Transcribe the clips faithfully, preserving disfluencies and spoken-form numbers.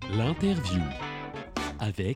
L'interview avec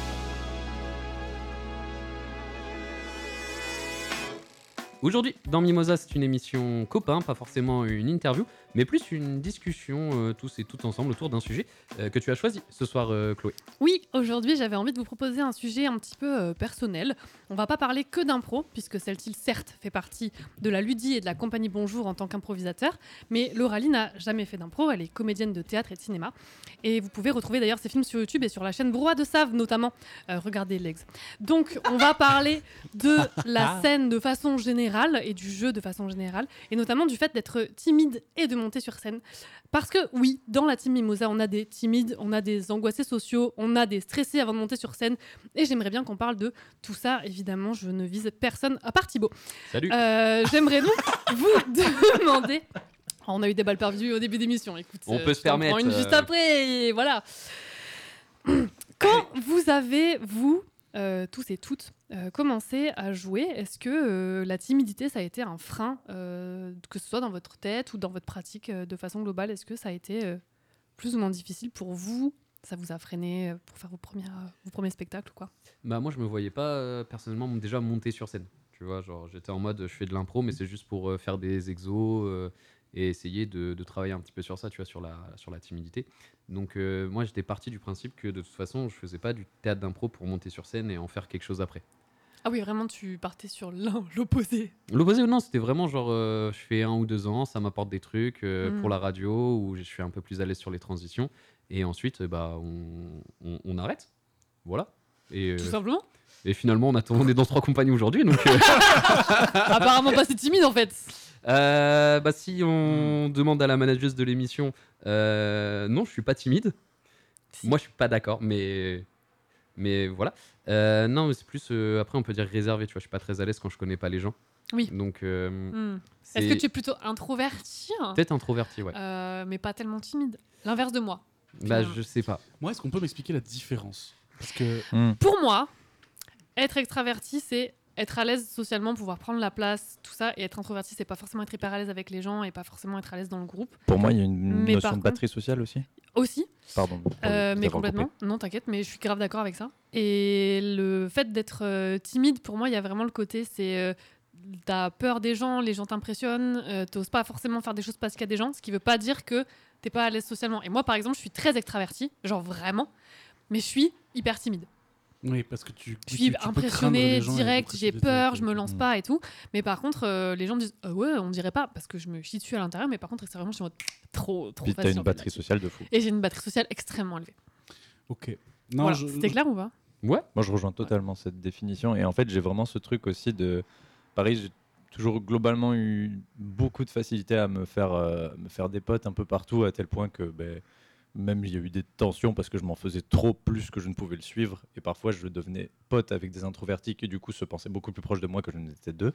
aujourd'hui, dans Mimosa, c'est une émission copain, pas forcément une interview, mais plus une discussion euh, tous et toutes ensemble autour d'un sujet euh, que tu as choisi ce soir, euh, Chloé. Oui, aujourd'hui, j'avais envie de vous proposer un sujet un petit peu euh, personnel. On va pas parler que d'impro, puisque celle-ci, certes, fait partie de la Ludie et de la compagnie Bonjour en tant qu'improvisateur, mais Lauralie n'a jamais fait d'impro, elle est comédienne de théâtre et de cinéma. Et vous pouvez retrouver d'ailleurs ses films sur YouTube et sur la chaîne Brouhaha de Save, notamment. Euh, regardez Legs. Donc, on va parler de la scène de façon générale et du jeu de façon générale, et notamment du fait d'être timide et de monter sur scène. Parce que oui, dans la team Mimosa, on a des timides, on a des angoissés sociaux, on a des stressés avant de monter sur scène, et j'aimerais bien qu'on parle de tout ça. Évidemment, je ne vise personne à part Thibaut. Salut. Euh, j'aimerais donc vous demander... Oh, on a eu des balles perdues au début d'émission, écoute. On euh, peut se permettre. Prends une euh... juste après, et voilà. Quand vous avez, vous, euh, tous et toutes, euh, commencé à jouer, est-ce que euh, la timidité, ça a été un frein, euh, que ce soit dans votre tête ou dans votre pratique euh, de façon globale? Est-ce que ça a été euh, plus ou moins difficile pour vous? Ça vous a freiné euh, pour faire vos, premières, euh, vos premiers spectacles ou quoi? Bah moi, je me voyais pas euh, personnellement déjà monter sur scène. Tu vois, genre j'étais en mode, je fais de l'impro, mais c'est juste pour euh, faire des exos euh, et essayer de, de travailler un petit peu sur ça, tu vois, sur la, sur la timidité. Donc euh, moi, j'étais parti du principe que de toute façon, je faisais pas du théâtre d'impro pour monter sur scène et en faire quelque chose après. Ah oui, vraiment, tu partais sur l'un, l'opposé. L'opposé ou non, c'était vraiment genre, euh, je fais un ou deux ans, ça m'apporte des trucs euh, Mm. pour la radio, où je suis un peu plus à l'aise sur les transitions, et ensuite, euh, bah, on, on, on arrête. Voilà. Et, euh, Tout simplement. et finalement, on, a, on est dans trois compagnies aujourd'hui, donc... euh, Apparemment pas si timide en fait. Euh, bah si on demande à la manageuse de l'émission, euh, non, je suis pas timide. Si. Moi, je suis pas d'accord, mais mais voilà. Euh, non, mais c'est plus euh, après on peut dire réservé. Tu vois, je suis pas très à l'aise quand je connais pas les gens. Oui. Donc euh, Mm. c'est Est-ce que tu es plutôt introverti, peut-être introverti, ouais. euh, mais pas tellement timide? L'inverse de moi. Bah finalement. je sais pas. Moi, est-ce qu'on peut m'expliquer la différence? Parce que Mm. Pour moi, être extraverti, c'est être à l'aise socialement, pouvoir prendre la place, tout ça. Et être introverti, c'est pas forcément être hyper à l'aise avec les gens et pas forcément être à l'aise dans le groupe. Pour moi, il y a une Mais notion par de contre- batterie sociale aussi. Aussi, Pardon. pour euh, vous mais avoir complètement. coupé. Non, t'inquiète, mais je suis grave d'accord avec ça. Et le fait d'être euh, timide, pour moi, il y a vraiment le côté, c'est... Euh, t'as peur des gens, les gens t'impressionnent, euh, t'oses pas forcément faire des choses parce qu'il y a des gens, ce qui veut pas dire que t'es pas à l'aise socialement. Et moi, par exemple, je suis très extravertie, genre vraiment, mais je suis hyper timide. oui, parce que tu. Je suis tu peux craindre impressionnée les gens et direct, les j'ai précéder peur, direct, je me ok. lance Mm. pas et tout. Mais par contre, euh, les gens me disent ah ouais, on dirait pas parce que je me chie dessus à l'intérieur. Mais par contre, extérieurement, je suis en mode trop, trop Puis t'as facile. une en fait, batterie là-dessus. sociale de fou. Et j'ai une batterie sociale extrêmement élevée. Ok. Non, Voilà. je- C'était clair ou pas? Ouais. Moi, je rejoins totalement cette définition. Et en fait, j'ai vraiment ce truc aussi de. Pareil, j'ai toujours globalement eu beaucoup de facilité à me faire, euh, me faire des potes un peu partout, à tel point que ben, même il y a eu des tensions parce que je m'en faisais trop plus que je ne pouvais le suivre. Et parfois, je devenais pote avec des introvertis qui, du coup, se pensaient beaucoup plus proches de moi que je n'étais d'eux.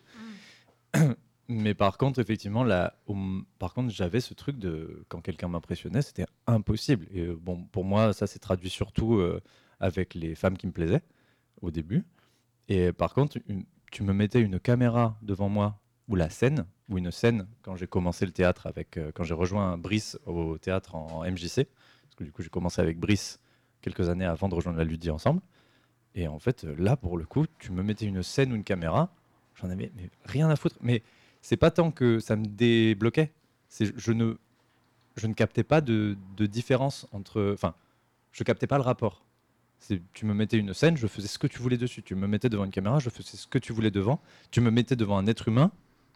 Mais par contre, effectivement, là, au- par contre, j'avais ce truc de quand quelqu'un m'impressionnait, c'était impossible. Et euh, bon, pour moi, ça s'est traduit surtout euh, avec les femmes qui me plaisaient au début. Et par contre, une- tu me mettais une caméra devant moi ou la scène ou une scène quand j'ai commencé le théâtre avec euh, quand j'ai rejoint Brice au théâtre en, en M J C, parce que du coup j'ai commencé avec Brice quelques années avant de rejoindre la Ludie ensemble. Et en fait, euh, là pour le coup, tu me mettais une scène ou une caméra, j'en avais mais rien à foutre. Mais c'est pas tant que ça me débloquait, c'est je ne je ne captais pas de, de différence entre, enfin, je captais pas le rapport. C'est, tu me mettais une scène, je faisais ce que tu voulais dessus. Tu me mettais devant une caméra, je faisais ce que tu voulais devant. Tu me mettais devant un être humain.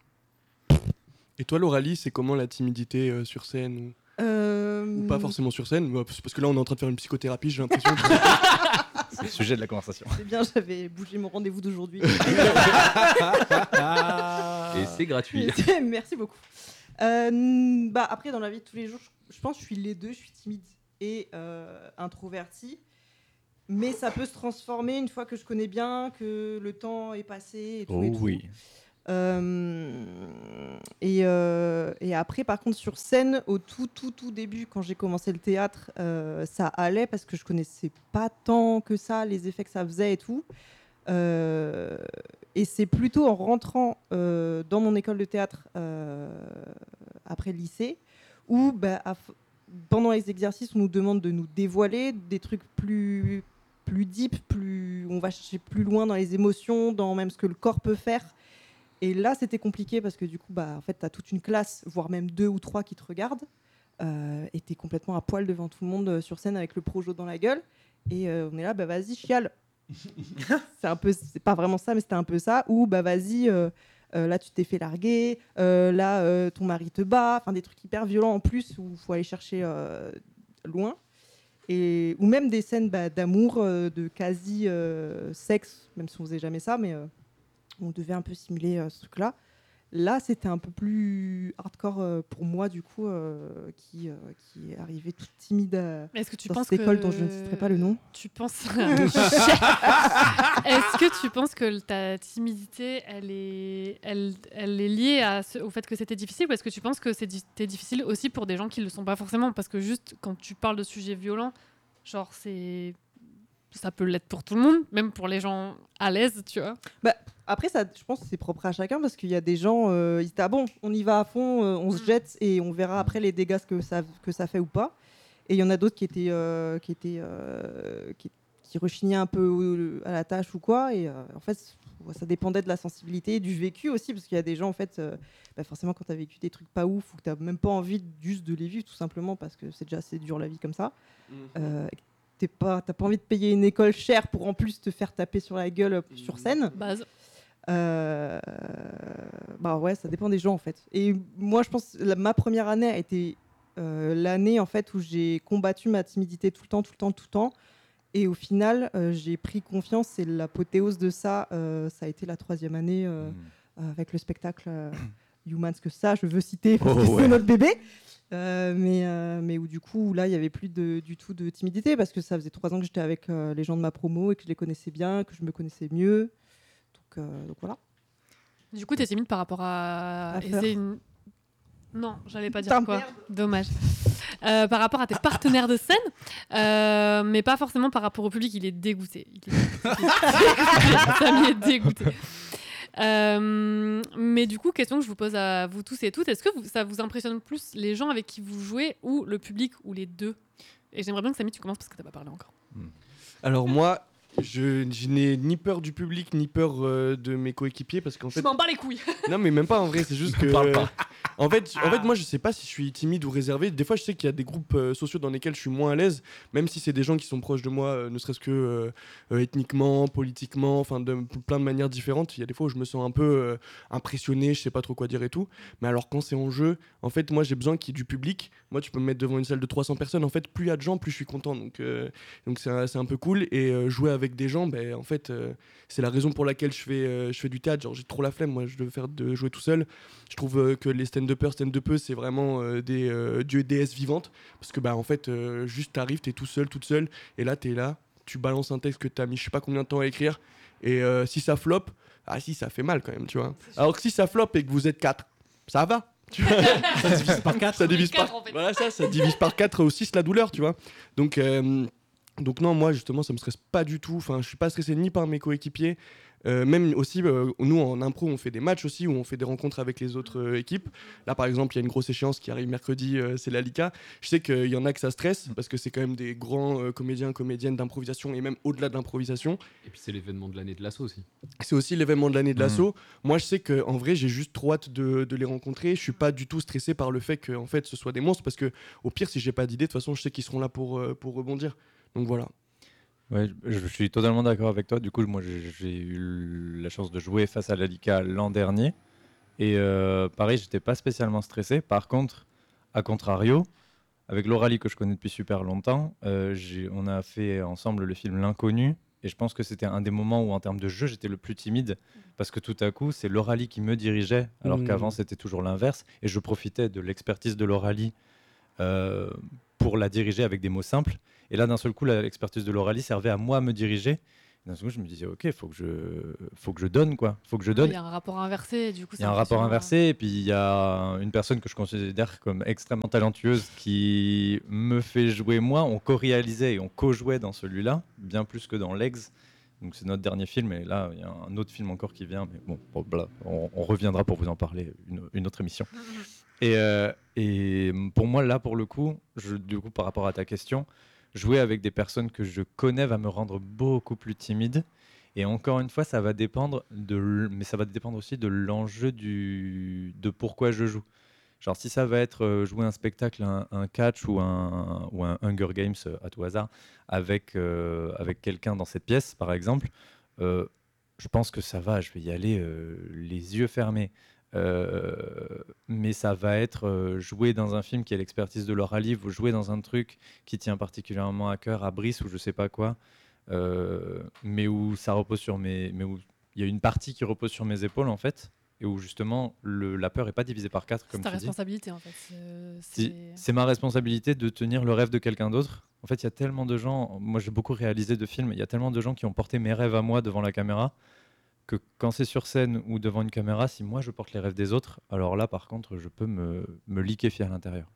Et toi, Lauralie, c'est comment la timidité euh, sur scène ou... Euh, ou pas forcément sur scène? Bah, parce parce que là, on est en train de faire une psychothérapie, j'ai l'impression. Que... C'est le sujet de la conversation. C'est bien, j'avais bougé mon rendez-vous d'aujourd'hui. Et c'est gratuit. Merci beaucoup. Euh, bah, après, dans la vie de tous les jours, je, je pense que je suis les deux. Je suis timide et euh, introvertie. Mais ça peut se transformer une fois que je connais bien, que le temps est passé et tout. et tout. oui. Euh, et, euh, et après, par contre, sur scène, au tout, tout, tout début, quand j'ai commencé le théâtre, euh, ça allait parce que je connaissais pas tant que ça, les effets que ça faisait et tout. Euh, et c'est plutôt en rentrant euh, dans mon école de théâtre euh, après le lycée où, bah, à f- pendant les exercices, on nous demande de nous dévoiler des trucs plus, plus deep, plus, on va chercher plus loin dans les émotions, dans même ce que le corps peut faire. Et là, c'était compliqué parce que du coup, bah, en fait, tu as toute une classe, voire même deux ou trois qui te regardent. Euh, et tu es complètement à poil devant tout le monde euh, sur scène avec le projo dans la gueule. Et euh, on est là, bah vas-y, chiale. c'est un peu, c'est pas vraiment ça, mais c'était un peu ça. Ou bah vas-y, euh, euh, là tu t'es fait larguer, euh, là euh, ton mari te bat. Enfin, des trucs hyper violents en plus où il faut aller chercher euh, loin. Et, ou même des scènes bah, d'amour, euh, de quasi euh, sexe, même si on faisait jamais ça, mais euh, on devait un peu simuler euh, ce truc-là. Là, c'était un peu plus hardcore euh, pour moi, du coup, euh, qui, euh, qui est arrivée toute timide à, Est-ce que tu dans penses cette que école dont je ne citerai pas le nom. Tu penses Est-ce que tu penses que ta timidité, elle est, elle, elle est liée à ce- au fait que c'était difficile, ou est-ce que tu penses que c'était difficile aussi pour des gens qui le sont pas forcément, parce que juste quand tu parles de sujets violents, genre c'est ça peut l'être pour tout le monde, même pour les gens à l'aise, tu vois. Après, ça, je pense que c'est propre à chacun parce qu'il y a des gens, euh, ils disent ah bon, on y va à fond, euh, on se Mm. jette et on verra après les dégâts que ça, que ça fait ou pas. Et il y en a d'autres qui étaient, euh, qui, étaient euh, qui, qui rechignaient un peu au- à la tâche ou quoi. Et euh, en fait, ça dépendait de la sensibilité, du vécu aussi, parce qu'il y a des gens, en fait, euh, bah forcément, quand tu as vécu des trucs pas ouf ou que tu n'as même pas envie juste de les vivre, tout simplement, parce que c'est déjà assez dur la vie comme ça. Euh, t'es pas, t'as pas envie de payer une école chère pour en plus te faire taper sur la gueule euh, sur scène. Base. Euh, bah ouais, ça dépend des gens en fait. Et moi, je pense la, ma première année a été euh, l'année en fait où j'ai combattu ma timidité tout le temps, tout le temps, tout le temps. Et au final, euh, j'ai pris confiance. Et l'apothéose de ça, euh, ça a été la troisième année euh, Mm. avec le spectacle euh, Humans, que ça, je veux citer parce Oh, que ouais. c'est notre bébé. Euh, mais, euh, mais où du coup, là, il n'y avait plus de, du tout de timidité parce que ça faisait trois ans que j'étais avec euh, les gens de ma promo et que je les connaissais bien, que je me connaissais mieux. Donc, euh, donc voilà. Du coup, t'es timide par rapport à. À et faire. c'est une... Non, j'allais pas dire Putain, quoi. merde. Dommage. Euh, par rapport à tes partenaires de scène, euh, mais pas forcément par rapport au public. Il est dégoûté. Il est dégoûté. Samy est dégoûté. Euh, mais du coup, question que je vous pose à vous tous et toutes, est-ce que vous- ça vous impressionne plus les gens avec qui vous jouez ou le public ou les deux? Et j'aimerais bien que Samy, tu commences parce que t'as pas parlé encore. Alors moi, je, je n'ai ni peur du public ni peur euh, de mes coéquipiers parce qu'en Je fait, m'en bats les couilles. non mais même pas en vrai, c'est juste que. Parle pas. En fait, en fait, moi je sais pas si je suis timide ou réservé. Des fois, je sais qu'il y a des groupes euh, sociaux dans lesquels je suis moins à l'aise, même si c'est des gens qui sont proches de moi, euh, ne serait-ce que euh, euh, ethniquement, politiquement, enfin de plein de manières différentes. Il y a des fois où je me sens un peu euh, impressionné, je sais pas trop quoi dire et tout. Mais alors quand c'est en jeu, en fait, moi j'ai besoin qu'il y ait du public. Moi, tu peux me mettre devant une salle de trois cents personnes. En fait, plus il y a de gens, plus je suis content. Donc, euh, donc c'est un, c'est un peu cool. Et euh, jouer avec des gens, ben en fait, euh, c'est la raison pour laquelle je fais, euh, je fais du théâtre. Genre, j'ai trop la flemme. Moi, je veux faire de jouer tout seul. Je trouve euh, que les stand-uppers, stand-uppeux, c'est vraiment euh, des euh, dieux et déesses vivantes. Parce que, bah, en fait, euh, juste t'arrives, t'es tout seul, toute seule. Et là, t'es là, tu balances un texte que t'as mis je sais pas combien de temps à écrire. Et euh, si ça floppe, ah si, ça fait mal quand même, tu vois. Alors que si ça floppe et que vous êtes quatre, ça va. Tu vois, Ça divise par quatre. ça divise quatre, par en fait. voilà ça ça divise par quatre ou six la douleur, tu vois. Donc euh, donc non, moi justement ça me stresse pas du tout, enfin je suis pas stressé ni par mes coéquipiers. Euh, même aussi, euh, nous en impro, on fait des matchs aussi où on fait des rencontres avec les autres euh, équipes. Là, par exemple, il y a une grosse échéance qui arrive mercredi, euh, c'est la Lika. Je sais qu'il y en a que ça stresse parce que c'est quand même des grands euh, comédiens, comédiennes d'improvisation et même au-delà de l'improvisation. Et puis c'est l'événement de l'année de l'assaut aussi. C'est aussi l'événement de l'année de Mhm. l'assaut. Moi, je sais qu'en vrai, j'ai juste trop hâte de, de les rencontrer. Je suis pas du tout stressé par le fait que en fait, ce soit des monstres parce que au pire, si j'ai pas d'idée, de toute façon, je sais qu'ils seront là pour, euh, pour rebondir. Donc voilà. Ouais, je, je suis totalement d'accord avec toi. Du coup, moi, j'ai j'ai eu la chance de jouer face à l'Alika l'an dernier. Et euh, pareil, j'étais pas spécialement stressé. Par contre, à contrario, avec Lauralie que je connais depuis super longtemps, euh, j'ai- on a fait ensemble le film L'Inconnu. Et je pense que c'était un des moments où, en termes de jeu, j'étais le plus timide. Parce que tout à coup, c'est Lauralie qui me dirigeait, alors Mmh. qu'avant, c'était toujours l'inverse. Et je profitais de l'expertise de Lauralie euh, pour la diriger avec des mots simples. Et là, d'un seul coup, la- l'expertise de Lauralie servait à moi à me diriger. Et d'un seul coup, je me disais, ok, faut que je, faut que je donne, quoi. Faut que je Il donne. y a un rapport inversé, du coup. Il y a un rapport inversé, et puis il y a une personne que je considère comme extrêmement talentueuse qui me fait jouer moi. On co-réalisait et on co-jouait dans celui-là, bien plus que dans Legs. Donc c'est notre dernier film, et là, il y a un autre film encore qui vient. Mais bon, bon, bla, on, on reviendra pour vous en parler une, une autre émission. Et, euh, et pour moi, là, pour le coup, je, du coup, par rapport à ta question, jouer avec des personnes que je connais va me rendre beaucoup plus timide. Et encore une fois, ça va dépendre de, l- mais ça va dépendre aussi de l'enjeu du, de pourquoi je joue. Genre, si ça va être euh, jouer un spectacle, un, un catch ou un, ou un Hunger Games euh, à tout hasard avec, euh, avec quelqu'un dans cette pièce, par exemple, euh, je pense que ça va, je vais y aller euh, les yeux fermés. Euh, mais ça va être euh, jouer dans un film qui a l'expertise de Laura Live ou jouer dans un truc qui tient particulièrement à cœur à Brice ou je sais pas quoi, euh, mais où ça repose sur mes, mais où il y a une partie qui repose sur mes épaules en fait, et où justement le, la peur est pas divisée par quatre C'est comme ta tu dis. responsabilité en fait. C'est- Si- c'est- C'est ma responsabilité de tenir le rêve de quelqu'un d'autre. En fait, il y a tellement de gens, moi j'ai beaucoup réalisé de films, il y a tellement de gens qui ont porté mes rêves à moi devant la caméra, que quand c'est sur scène ou devant une caméra, si moi je porte les rêves des autres, alors là par contre je peux me, me liquéfier à l'intérieur.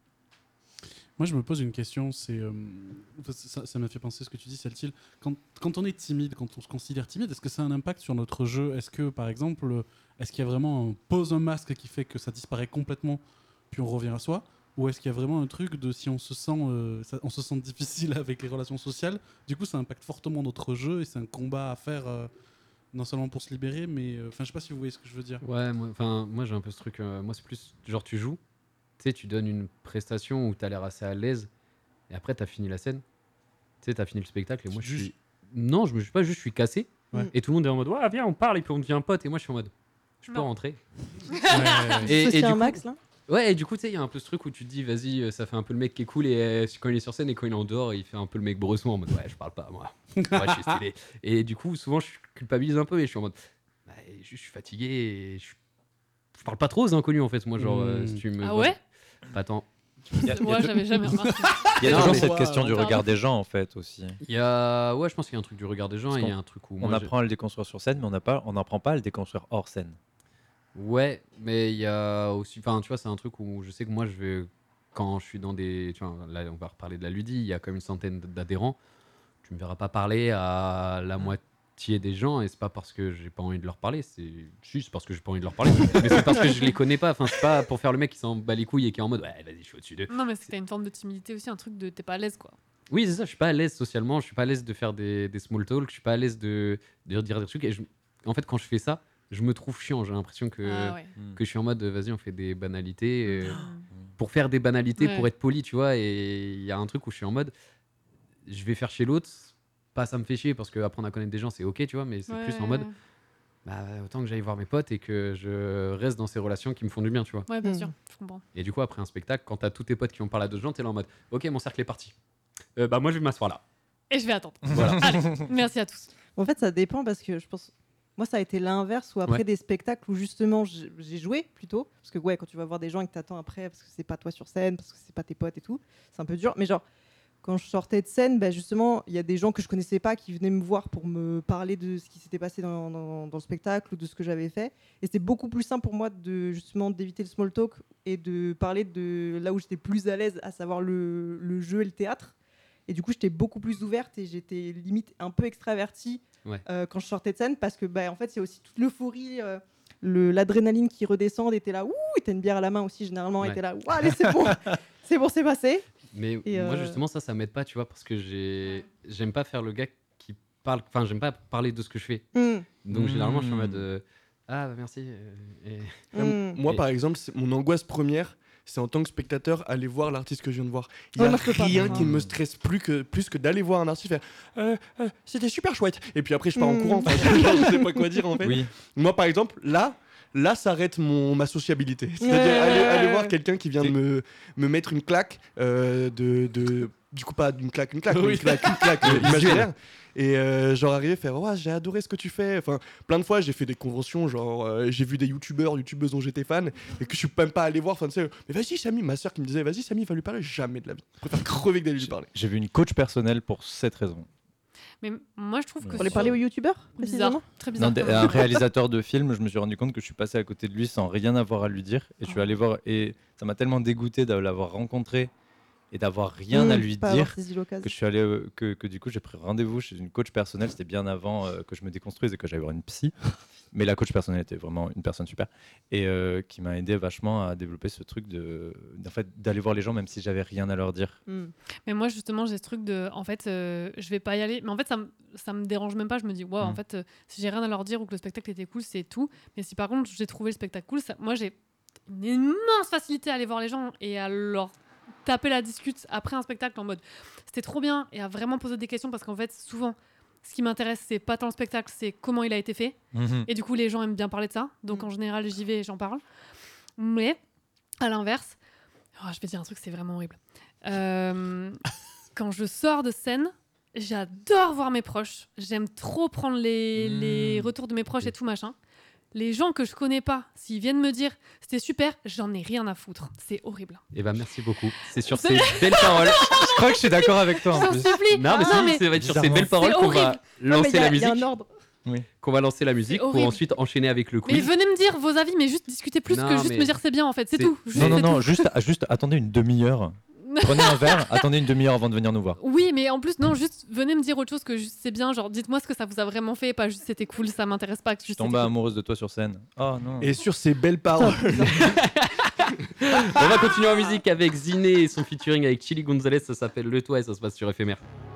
Moi, je me pose une question, c'est euh, ça, ça m'a fait penser ce que tu dis, Celtil. Quand, quand on est timide, quand on se considère timide, est-ce que ça a un impact sur notre jeu? Est-ce que, par exemple, euh, est-ce qu'il y a vraiment un pose un masque qui fait que ça disparaît complètement, puis on revient à soi? Ou est-ce qu'il y a vraiment un truc de si on se sent, euh, ça- on se sent difficile avec les relations sociales, du coup, ça impacte fortement notre jeu et c'est un combat à faire, euh, non seulement pour se libérer, mais euh, enfin, je sais pas si vous voyez ce que je veux dire. Ouais, moi, enfin, moi j'ai un peu ce truc. euh, moi, c'est plus genre tu joues, tu sais, tu donnes une prestation où t'as l'air assez à l'aise, et après t'as fini la scène, tu sais, t'as fini le spectacle, et Tu moi te je juges. suis. Non, je me juge pas, juste je suis cassé, Ouais. et tout le monde est en mode ouais, viens, on parle, et puis on devient pote, et moi je suis en mode je peux Non. rentrer. Ouais. Et, C'est et du un coup, max là. ouais, et du coup, tu sais, il y a un peu ce truc où tu te dis, vas-y, euh, ça fait un peu le mec qui est cool, et euh, quand il est sur scène et quand il est en dehors, il fait un peu le mec bresson en mode, ouais, je parle pas, moi. Moi, je suis stylé. Et du coup, souvent, je culpabilise un peu, et je suis en mode, bah, je suis fatigué, et je, je parle pas trop aux inconnus, en fait. Moi, genre, euh, Mm. si tu me. Ah ouais? Pas tant. Il y a, il y a Moi, tou- j'avais jamais remarqué. il y a Non, toujours mais- cette question du Pardon. regard des gens en fait aussi. Il y a. Ouais, je pense qu'il y a un truc du regard des gens, Parce et il y a qu'on- un truc où. On moi, j'ai- apprend à le déconstruire sur scène, mais on n'a pas, on n'apprend pas à le déconstruire hors scène. Ouais, mais il y a aussi. Enfin, tu vois, c'est un truc où je sais que moi, je vais. Quand je suis dans des. Tu vois, là, on va reparler de la Ludie, il y a comme une centaine d'adhérents. Tu me verras pas parler à la moitié des gens, et c'est pas parce que j'ai pas envie de leur parler, c'est. Si, c'est parce que j'ai pas envie de leur parler, mais c'est parce que je les connais pas. Enfin, c'est pas pour faire le mec qui s'en bat les couilles et qui est en mode ouais, vas-y, je suis au-dessus d'eux. Non, mais c'est que t'as une forme de timidité aussi, un truc de t'es pas à l'aise quoi. Oui, c'est ça, je suis pas à l'aise socialement, je suis pas à l'aise de faire des, des small talk, je suis pas à l'aise de, de dire des trucs. Et je- en fait, quand je fais ça, je me trouve chiant. J'ai l'impression que, Ah ouais. que je suis en mode vas-y, on fait des banalités. euh, Mm. pour faire des banalités, Ouais. pour être poli, tu vois. Et il y a un truc où je suis en mode je vais faire chez l'autre, pas ça me fait chier parce que apprendre à connaître des gens, c'est ok, tu vois, mais c'est plus en mode Ouais. bah, autant que j'aille voir mes potes et que je reste dans ces relations qui me font du bien, tu vois. Ouais, bien Mm. sûr, je comprends. Et du coup, après un spectacle, quand t'as tous tes potes qui ont parlé à d'autres gens, t'es là en mode ok, mon cercle est parti. Euh, bah, moi, je vais m'asseoir là. Et je vais attendre. Voilà. Allez, merci à tous. En fait, ça dépend parce que je pense. Moi, ça a été l'inverse ou après Ouais. des spectacles où justement j'ai j'ai joué plutôt. Parce que, ouais, quand tu vas voir des gens et que t'attends après parce que c'est pas toi sur scène, parce que c'est pas tes potes et tout, c'est un peu dur. Mais genre, quand je sortais de scène, bah, justement, il y a des gens que je connaissais pas qui venaient me voir pour me parler de ce qui s'était passé dans, dans- dans le spectacle ou de ce que j'avais fait. Et c'était beaucoup plus simple pour moi de justement d'éviter le small talk et de parler de là où j'étais plus à l'aise, à savoir le, le jeu et le théâtre. Et du coup, j'étais beaucoup plus ouverte et j'étais limite un peu extravertie Ouais. euh, quand je sortais de scène parce que, bah, en fait, il y a aussi toute l'euphorie, euh, le- l'adrénaline qui redescend. Et t'es là, ouh, et t'as une bière à la main aussi, généralement. Et Ouais. t'es là, ouh, allez, c'est bon, c'est bon, c'est passé. Mais Et, moi, euh, justement, ça, ça m'aide pas, tu vois, parce que j'ai j'aime pas faire le gars qui parle. Enfin, j'aime pas parler de ce que je fais. Mm, Donc, généralement, je suis en Mm. mode euh, ah, bah merci. euh, et- mm. Moi, Et- par exemple, c'est- mon angoisse première, c'est en tant que spectateur aller voir l'artiste que je viens de voir. Il Ouais, n'y a moi, je peux pas, rien moi. qui me stresse plus que, plus que d'aller voir un artiste faire euh, euh, c'était super chouette. Et puis après, je pars en Mm. courant. Enfin, je sais pas quoi dire en fait. Oui. Moi, par exemple, là, là s'arrête mon, ma sociabilité. C'est-à-dire Ouais, aller, ouais, aller ouais. voir quelqu'un qui vient de me, me mettre une claque, euh, de, de, du coup, pas d'une claque, une claque, mais Oui. une claque, une claque euh, imaginaire. Et euh, genre arriver à faire ouais, j'ai adoré ce que tu fais. Enfin, plein de fois j'ai fait des conventions, genre euh, j'ai vu des youtubeurs, youtubeuses dont j'étais fan et que je suis même pas allé voir. Enfin, tu sais, mais vas-y Samy, ma soeur qui me disait vas-y Samy, va lui parler, jamais de la vie. Je préfère crever que d'aller lui parler. J'ai vu une coach personnelle pour cette raison. Mais moi, je trouve que. Pour les sur- parler aux youtubeurs, Bizarre, précisément. très Non, bizarre. d- un réalisateur de film, je me suis rendu compte que je suis passé à côté de lui sans rien avoir à lui dire. Et je suis Oh. allé voir. Et ça m'a tellement dégoûté de l'avoir rencontré et d'avoir rien Mmh, à lui pas avoir dire. saisi l'occasion. Que je suis allé, euh, que, que du coup j'ai pris rendez-vous chez une coach personnelle. C'était bien avant euh, que je me déconstruise et que j'aille voir une psy. Mais la coach personnelle était vraiment une personne super et euh, qui m'a aidé vachement à développer ce truc de, en fait, d'aller voir les gens même si j'avais rien à leur dire. Mm. Mais moi, justement, j'ai ce truc de. En fait, euh, je vais pas y aller. Mais en fait, ça, me- ça me dérange même pas. Je me dis, waouh, en Mm. fait, euh, si j'ai rien à leur dire ou que le spectacle était cool, c'est tout. Mais si par contre, j'ai trouvé le spectacle cool, ça- moi, j'ai une immense facilité à aller voir les gens et à leur taper la discute après un spectacle en mode c'était trop bien et à vraiment poser des questions parce qu'en fait, souvent, ce qui m'intéresse, c'est pas tant le spectacle, c'est comment il a été fait. Et du coup, les gens aiment bien parler de ça. Donc, Mm. en général, j'y vais et j'en parle. Mais, à l'inverse, oh, je vais dire un truc, c'est vraiment horrible. Euh, quand je sors de scène, j'adore voir mes proches. J'aime trop prendre les, Mm. les retours de mes proches et tout machin. Les gens que je connais pas, s'ils viennent me dire c'était super, j'en ai rien à foutre. C'est horrible. Et bah merci beaucoup. C'est sur ces belles paroles. Je crois que je suis d'accord avec toi en J'en plus. supplie. Non mais, Ah, si, ça va être sur ces bizarrement. belles paroles C'est qu'on va horrible. Non, mais lancer il y a- la il y a musique, un ordre. qu'on va lancer la musique pour horrible. ensuite enchaîner avec le Mais quiz. venez me dire vos avis, mais juste discuter plus Non, que juste mais me dire c'est bien en fait. C'est c'est- tout. Juste, Non, non, c'est non, tout. juste, juste attendez une demi-heure. Prenez un verre, attendez une demi-heure avant de venir nous voir. Oui, mais en plus, non, juste venez me dire autre chose que juste c'est bien. Genre, dites-moi ce que ça vous a vraiment fait, pas juste c'était cool, ça m'intéresse pas. Que Je juste tombe c'était cool. amoureuse de toi sur scène. Oh non. Et sur ces belles paroles, On va continuer en musique avec Ziné et son featuring avec Chili Gonzalez. Ça s'appelle Le Toit et ça se passe sur Éphémère.